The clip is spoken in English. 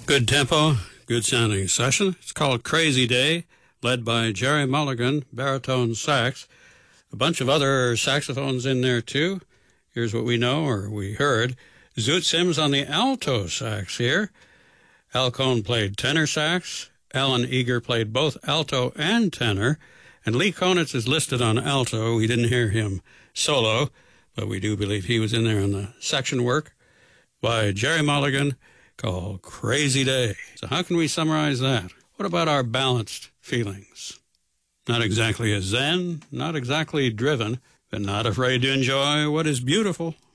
Good tempo, good sounding session. It's called Crazy Day, led by Jerry Mulligan, baritone sax. A bunch of other saxophones in there too. Here's what we know, or we heard. Zoot Sims on the alto sax here. Al Cohn played tenor sax. Alan Eager played both alto and tenor. And Lee Konitz is listed on alto. We didn't hear him solo, but we do believe he was in there on the section work by Jerry Mulligan, called Crazy Day. So how can we summarize that? What about our balanced feelings? Not exactly a zen, not exactly driven, but not afraid to enjoy what is beautiful.